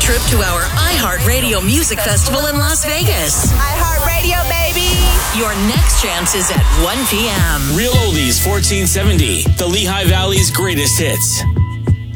trip to our iHeartRadio Music Festival in Las Vegas. iHeartRadio, baby. Your next chance is at 1 p.m. Real Oldies 1470, the Lehigh Valley's greatest hits.